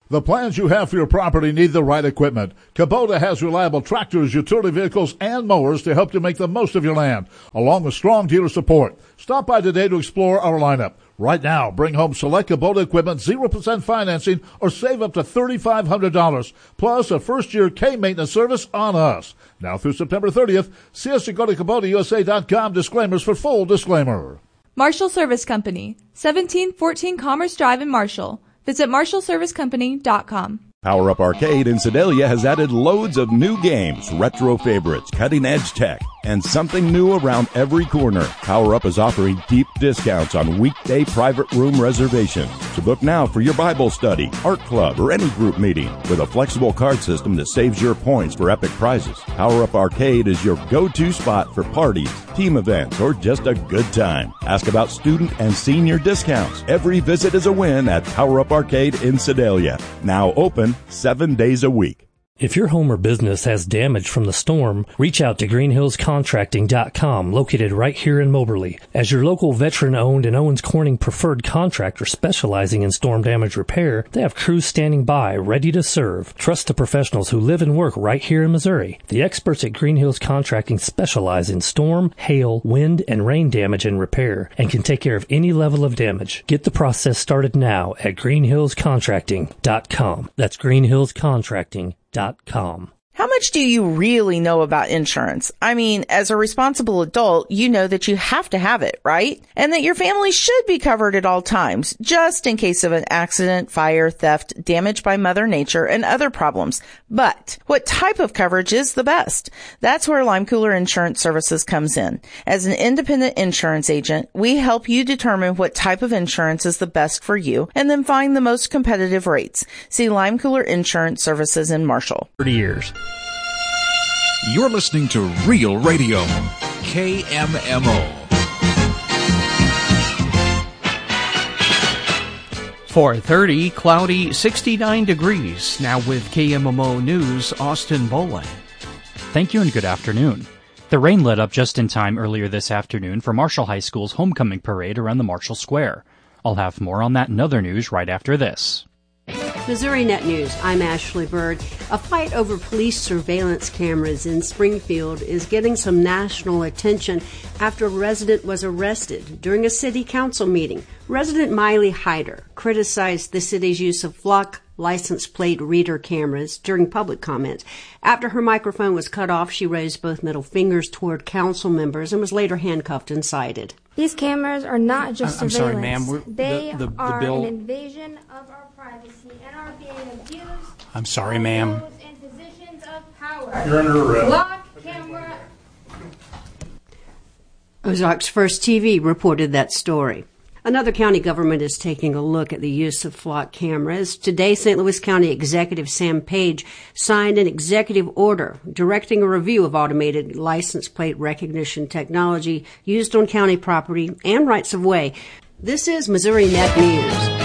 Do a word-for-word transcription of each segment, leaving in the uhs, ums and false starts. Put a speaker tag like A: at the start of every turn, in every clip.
A: The plans you have for your property need the right equipment. Kubota has reliable tractors, utility vehicles, and mowers to help you make the most of your land, along with strong dealer support. Stop by today to explore our lineup. Right now, bring home select Kubota equipment, zero percent financing, or save up to three thousand five hundred dollars, plus a first-year K-maintenance service on us. Now through September thirtieth, see us to go to Kubota U S A dot com. Disclaimers for full disclaimer.
B: Marshall Service Company, seventeen fourteen Commerce Drive in Marshall. Visit marshall service company dot com.
C: Power Up Arcade in Sedalia has added loads of new games, retro favorites, cutting-edge tech, and something new around every corner. Power Up is offering deep discounts on weekday private room reservations. So book now for your Bible study, art club, or any group meeting with a flexible card system that saves your points for epic prizes. Power Up Arcade is your go-to spot for parties, team events, or just a good time. Ask about student and senior discounts. Every visit is a win at Power Up Arcade in Sedalia. Now open seven days a week.
D: If your home or business has damage from the storm, reach out to green hills contracting dot com, located right here in Moberly. As your local veteran-owned and Owens Corning preferred contractor specializing in storm damage repair, they have crews standing by, ready to serve. Trust the professionals who live and work right here in Missouri. The experts at Green Hills Contracting specialize in storm, hail, wind, and rain damage and repair, and can take care of any level of damage. Get the process started now at green hills contracting dot com. That's green hills contracting dot com.
E: How much do you really know about insurance? I mean, as a responsible adult, you know that you have to have it, right? And that your family should be covered at all times, just in case of an accident, fire, theft, damage by Mother Nature, and other problems. But what type of coverage is the best? That's where Lime Cooler Insurance Services comes in. As an independent insurance agent, we help you determine what type of insurance is the best for you and then find the most competitive rates. See Lime Cooler Insurance Services in Marshall.
D: thirty years.
F: You're listening to Real Radio, K M M O.
G: four thirty, cloudy, sixty-nine degrees. Now with K M M O News, Austin Boland.
H: Thank you and good afternoon. The rain let up just in time earlier this afternoon for Marshall High School's homecoming parade around the Marshall Square. I'll have more on that and other news right after this.
I: Missouri Net News, I'm Ashley Bird. A fight over police surveillance cameras in Springfield is getting some national attention after a resident was arrested during a city council meeting. Resident Miley Hyder criticized the city's use of flock license plate reader cameras during public comments. After her microphone was cut off, she raised both middle fingers toward council members and was later handcuffed and cited.
J: These cameras are not just
G: I'm
J: surveillance.
G: sorry, ma'am. We're,
J: they
G: the, the, the
J: are
G: bill...
J: an invasion of our privacy and are being abused.
G: I'm sorry, ma'am.
J: In positions of power.
G: You're under arrest.
J: Lock camera.
I: Ozarks First T V reported that story. Another county government is taking a look at the use of flock cameras. Today, Saint Louis County Executive Sam Page signed an executive order directing a review of automated license plate recognition technology used on county property and rights of way. This is Missouri Net News.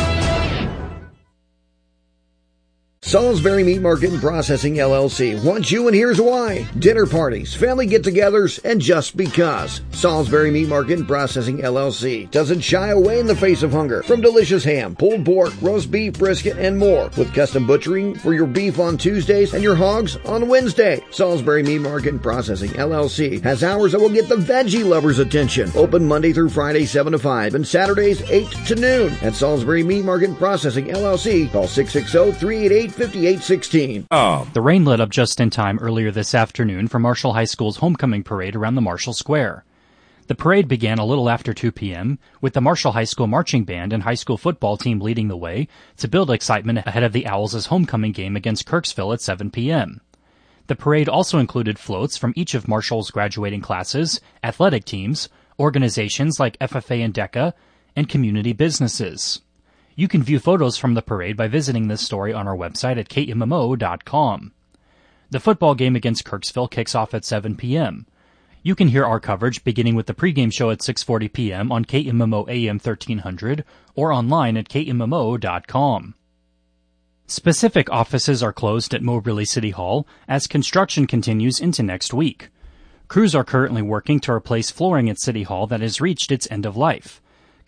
K: Salisbury Meat Market and Processing, L L C wants you, and here's why. Dinner parties, family get-togethers, and just because. Salisbury Meat Market and Processing, L L C doesn't shy away in the face of hunger. From delicious ham, pulled pork, roast beef, brisket, and more. With custom butchering for your beef on Tuesdays and your hogs on Wednesday. Salisbury Meat Market and Processing, L L C has hours that will get the veggie lovers' attention. Open Monday through Friday, seven to five, and Saturdays, eight to noon. At Salisbury Meat Market and Processing, L L C, call six six zero, three eight eight, five eight one six.
H: Oh. The rain let up just in time earlier this afternoon for Marshall High School's homecoming parade around the Marshall Square. The parade began a little after two p.m., with the Marshall High School marching band and high school football team leading the way to build excitement ahead of the Owls' homecoming game against Kirksville at seven p.m. The parade also included floats from each of Marshall's graduating classes, athletic teams, organizations like F F A and DECA, and community businesses. You can view photos from the parade by visiting this story on our website at K M M O dot com. The football game against Kirksville kicks off at seven p.m. You can hear our coverage beginning with the pregame show at six forty p.m. on K M M O A M thirteen hundred or online at K M M O dot com. Specific offices are closed at Moberly City Hall as construction continues into next week. Crews are currently working to replace flooring at City Hall that has reached its end of life.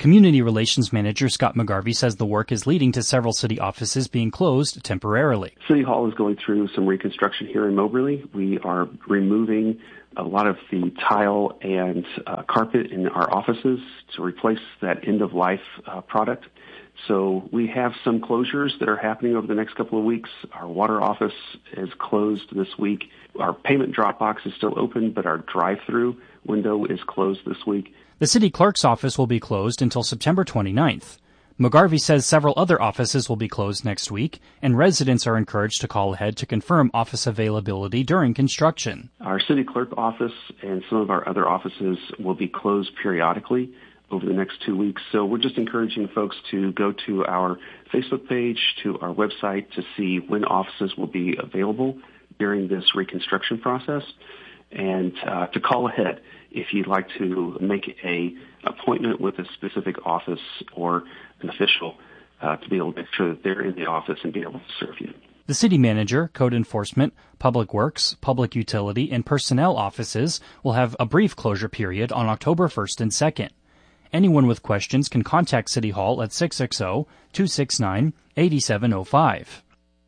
H: Community Relations Manager Scott McGarvey says the work is leading to several city offices being closed temporarily.
L: City Hall is going through some reconstruction here in Moberly. We are removing a lot of the tile and uh, carpet in our offices to replace that end-of-life uh, product. So we have some closures that are happening over the next couple of weeks. Our water office is closed this week. Our payment drop box is still open, but our drive-through window is closed this week.
H: The city clerk's office will be closed until September twenty-ninth. McGarvey says several other offices will be closed next week, and residents are encouraged to call ahead to confirm office availability during construction.
L: Our city clerk office and some of our other offices will be closed periodically over the next two weeks. So we're just encouraging folks to go to our Facebook page, to our website to see when offices will be available during this reconstruction process, and uh, to call ahead if you'd like to make a appointment with a specific office or an official uh, to be able to make sure that they're in the office and be able to serve you.
H: The city manager, code enforcement, public works, public utility, and personnel offices will have a brief closure period on October first and second. Anyone with questions can contact City Hall at six six zero, two six nine, eight seven zero five.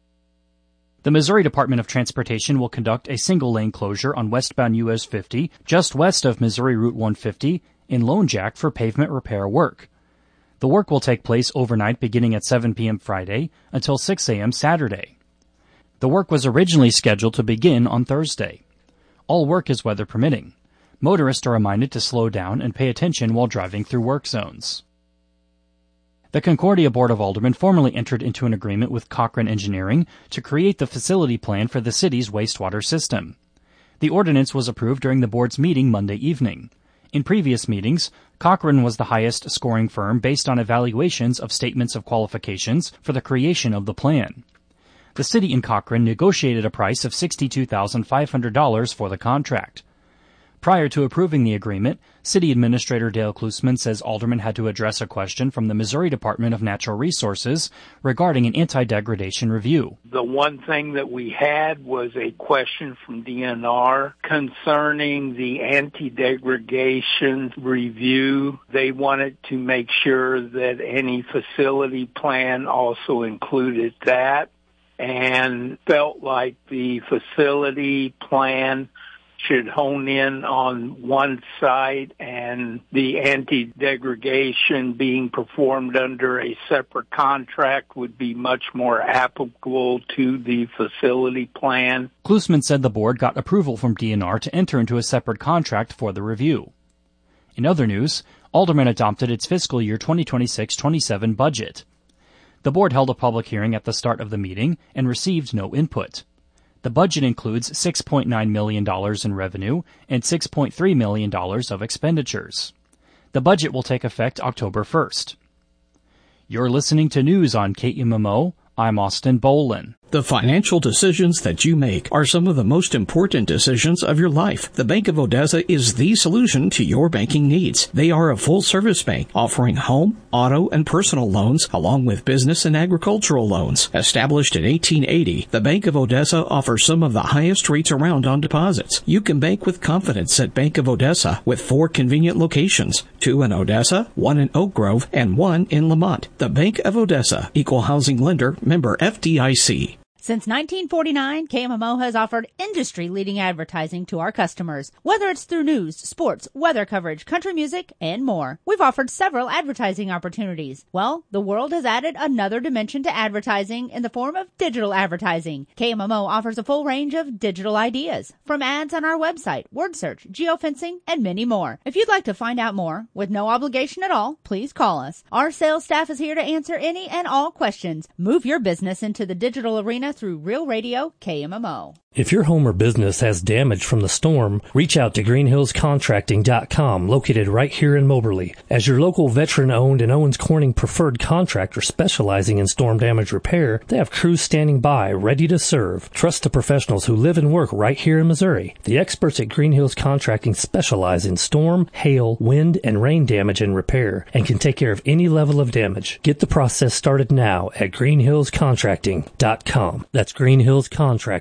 H: The Missouri Department of Transportation will conduct a single-lane closure on westbound U S fifty just west of Missouri Route one fifty in Lone Jack for pavement repair work. The work will take place overnight beginning at seven p.m. Friday until six a.m. Saturday. The work was originally scheduled to begin on Thursday. All work is weather permitting. Motorists are reminded to slow down and pay attention while driving through work zones. The Concordia Board of Aldermen formally entered into an agreement with Cochran Engineering to create the facility plan for the city's wastewater system. The ordinance was approved during the board's meeting Monday evening. In previous meetings, Cochran was the highest scoring firm based on evaluations of statements of qualifications for the creation of the plan. The city and Cochran negotiated a price of sixty-two thousand five hundred dollars for the contract. Prior to approving the agreement, City Administrator Dale Klusman says aldermen had to address a question from the Missouri Department of Natural Resources regarding an anti-degradation review.
M: The one thing that we had was a question from D N R concerning the anti-degradation review. They wanted to make sure that any facility plan also included that, and felt like the facility plan should hone in on one site and the anti-degradation being performed under a separate contract would be much more applicable to the facility plan.
H: Klusman said the board got approval from D N R to enter into a separate contract for the review. In other news, Alderman adopted its fiscal year twenty twenty-six twenty-seven budget. The board held a public hearing at the start of the meeting and received no input. The budget includes six point nine million dollars in revenue and six point three million dollars of expenditures. The budget will take effect October first. You're listening to news on K M M O. I'm Austin Bolin.
G: The financial decisions that you make are some of the most important decisions of your life. The Bank of Odessa is the solution to your banking needs. They are a full-service bank offering home, auto, and personal loans along with business and agricultural loans. Established in eighteen eighty, the Bank of Odessa offers some of the highest rates around on deposits. You can bank with confidence at Bank of Odessa with four convenient locations, two in Odessa, one in Oak Grove, and one in Lamont. The Bank of Odessa, Equal Housing Lender, member F D I C.
N: Since nineteen forty-nine, K M M O has offered industry-leading advertising to our customers, whether it's through news, sports, weather coverage, country music, and more. We've offered several advertising opportunities. Well, the world has added another dimension to advertising in the form of digital advertising. K M M O offers a full range of digital ideas, from ads on our website, word search, geofencing, and many more. If you'd like to find out more, with no obligation at all, please call us. Our sales staff is here to answer any and all questions. Move your business into the digital arena through Real Radio K M M O.
D: If your home or business has damage from the storm, reach out to green hills contracting dot com, located right here in Moberly. As your local veteran-owned and Owens Corning preferred contractor specializing in storm damage repair, they have crews standing by, ready to serve. Trust the professionals who live and work right here in Missouri. The experts at Green Hills Contracting specialize in storm, hail, wind, and rain damage and repair, and can take care of any level of damage. Get the process started now at green hills contracting dot com. That's green hills contracting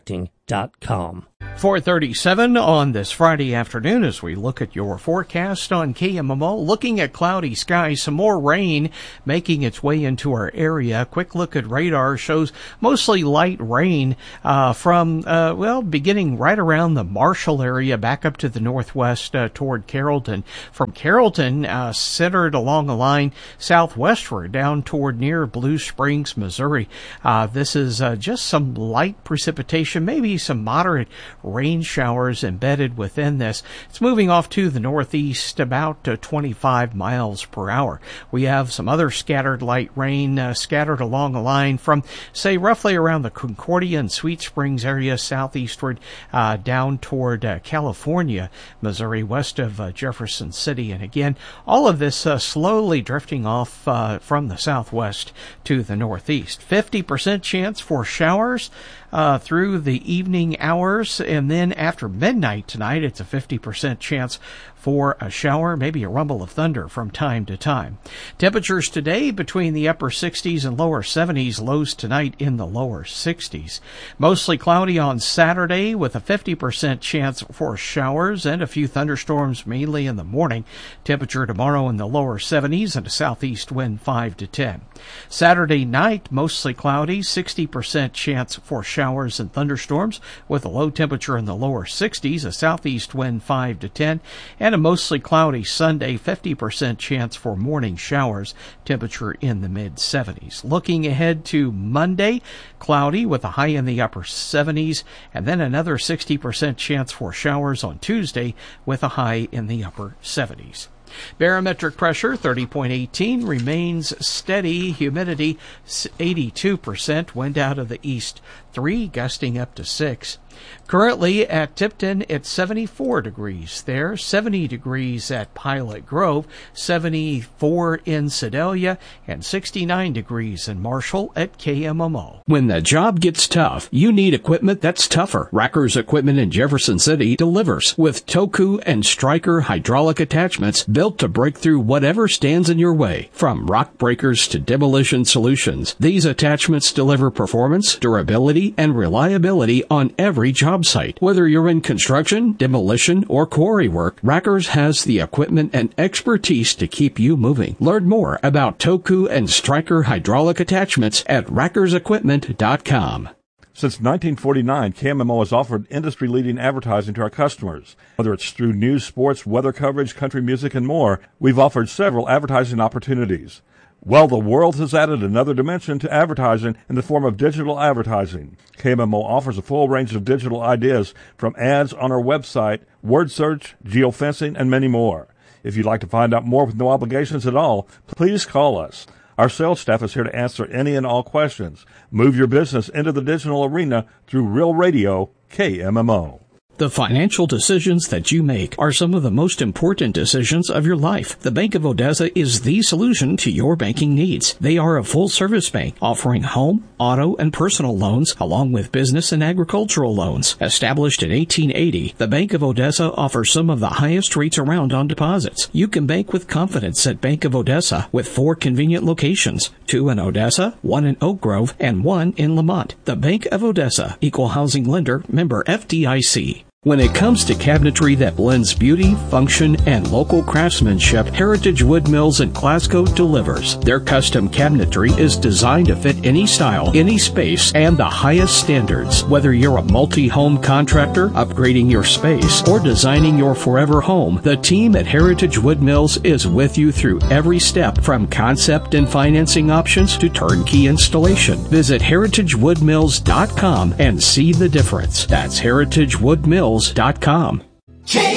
D: dot com.
G: four thirty-seven on this Friday afternoon as we look at your forecast on K M M O. Looking at cloudy skies, some more rain making its way into our area. Quick look at radar shows mostly light rain uh, from, uh, well, beginning right around the Marshall area back up to the northwest uh, toward Carrollton. From Carrollton, uh, centered along a line southwestward down toward near Blue Springs, Missouri. Uh, this is uh, just some light precipitation, maybe some moderate rain showers embedded within this. It's moving off to the northeast about uh, twenty-five miles per hour. We have some other scattered light rain uh, scattered along a line from, say, roughly around the Concordia and Sweet Springs area southeastward uh, down toward uh, California, Missouri, west of uh, Jefferson City. And again, all of this uh, slowly drifting off uh, from the southwest to the northeast. fifty percent chance for showers Uh, through the evening hours, and then after midnight tonight, it's a fifty percent chance for a shower, maybe a rumble of thunder from time to time. Temperatures today between the upper sixties and lower seventies, lows tonight in the lower sixties. Mostly cloudy on Saturday with a fifty percent chance for showers and a few thunderstorms mainly in the morning. Temperature tomorrow in the lower seventies and a southeast wind five to ten. Saturday night, mostly cloudy, sixty percent chance for showers and thunderstorms with a low temperature in the lower sixties, a southeast wind five to ten, and a mostly cloudy Sunday, fifty percent chance for morning showers, temperature in the mid seventies. Looking ahead to Monday, cloudy with a high in the upper seventies, and then another sixty percent chance for showers on Tuesday with a high in the upper seventies. Barometric pressure thirty point one eight remains steady. Humidity eighty-two percent. Wind out of the east three, gusting up to six. Currently at Tipton, it's seventy-four degrees there, seventy degrees at Pilot Grove, seventy-four in Sedalia, and sixty-nine degrees in Marshall at K M M O.
O: When the job gets tough, you need equipment that's tougher. Racker's Equipment in Jefferson City delivers with Toku and Stryker hydraulic attachments built to break through whatever stands in your way. From rock breakers to demolition solutions, these attachments deliver performance, durability, and reliability on every job site. Whether you're in construction, demolition, or quarry work, Rackers has the equipment and expertise to keep you moving. Learn more about Toku and Stryker hydraulic attachments at rackers equipment dot com.
P: Since nineteen forty-nine, K M M O has offered industry-leading advertising to our customers. Whether it's through news, sports, weather coverage, country music, and more, we've offered several advertising opportunities. Well, the world has added another dimension to advertising in the form of digital advertising. K M M O offers a full range of digital ideas from ads on our website, word search, geofencing, and many more. If you'd like to find out more with no obligations at all, please call us. Our sales staff is here to answer any and all questions. Move your business into the digital arena through Real Radio K M M O.
G: The financial decisions that you make are some of the most important decisions of your life. The Bank of Odessa is the solution to your banking needs. They are a full-service bank offering home, auto, and personal loans along with business and agricultural loans. Established in eighteen eighty, the Bank of Odessa offers some of the highest rates around on deposits. You can bank with confidence at Bank of Odessa with four convenient locations, two in Odessa, one in Oak Grove, and one in Lamont. The Bank of Odessa, Equal Housing Lender, member F D I C. When it comes to cabinetry that blends beauty, function, and local craftsmanship, Heritage Wood Mills in Glasgow delivers. Their custom cabinetry is designed to fit any style, any space, and the highest standards. Whether you're a multi-home contractor, upgrading your space, or designing your forever home, the team at Heritage Wood Mills is with you through every step, from concept and financing options to turnkey installation. Visit heritage wood mills dot com and see the difference. That's heritage wood mills dot com.